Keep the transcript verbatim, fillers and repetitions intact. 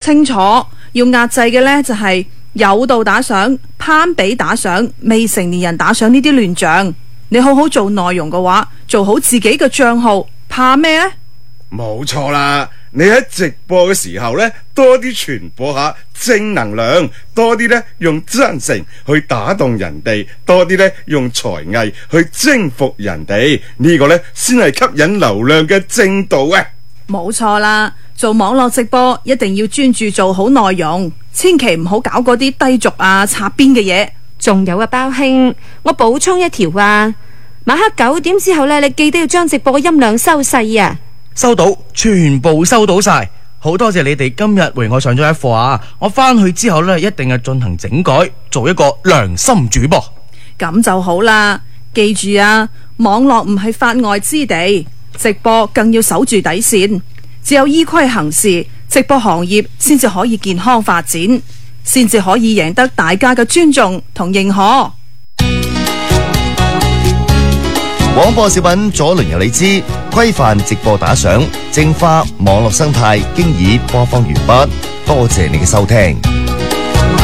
清楚，要壓制嘅呢就係誘導打賞、攀比打賞、未成年人打賞呢啲亂象。你好好做內容嘅話，做好自己嘅賬號，怕咩呢？ 冇錯啦，你喺直播嘅時候呢，多啲傳播下正能量，多啲呢用真誠去打動人哋，多啲呢用才藝去征服人哋，呢個呢先係吸引流量嘅正道啊！ 冇錯啦，做網絡直播一定要專注做好內容，千祈唔好搞嗰啲低俗啊、擦邊嘅嘢。 仲有啊，包兄，我補充一條啊，晚黑九點之後呢，你記得要將直播嘅音量收細啊。 收到，全部收到晒，好多謝你哋今日為我上咗一課啊！我返去之後呢，一定係進行整改，做一個良心主播。 咁就好啦，記住啊，網絡唔係法外之地，直播更要守住底線，只有依規行事，直播行業先至可以健康發展，先至可以贏得大家嘅尊重同認可。 廣播小品左鄰右里之規範直播打賞，淨化網絡生態，經已播放完畢，多謝你嘅收聽。